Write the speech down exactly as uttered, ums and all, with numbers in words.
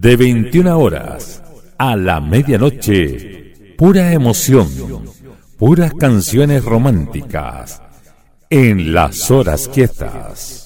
de veintiuna horas a la medianoche, pura emoción, puras canciones románticas en Las Horas Quietas.